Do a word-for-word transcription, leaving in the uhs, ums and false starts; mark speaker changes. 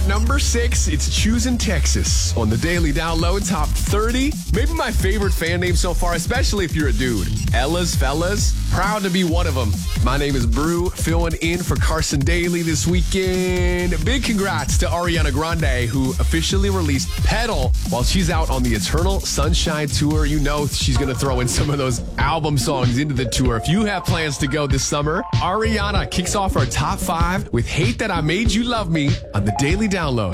Speaker 1: At number six, it's Choosing Texas on the Daily Download Top thirty. Maybe my favorite fan name so far, especially if you're a dude. Ella's Fellas. Proud to be one of them. My name is Brew, filling in for Carson Daly this weekend. Big congrats to Ariana Grande, who officially released Pedal while she's out on the Eternal Sunshine Tour. You know she's going to throw in some of those album songs into the tour. If you have plans to go this summer, Ariana kicks off our top five with Hate That I Made You Love Me on the Daily Download.